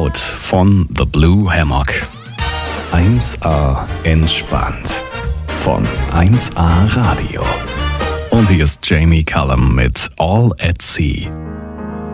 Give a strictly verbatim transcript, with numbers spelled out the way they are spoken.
Out von The Blue Hammock. eins A entspannt von eins A Radio. Und hier ist Jamie Cullum mit All at Sea.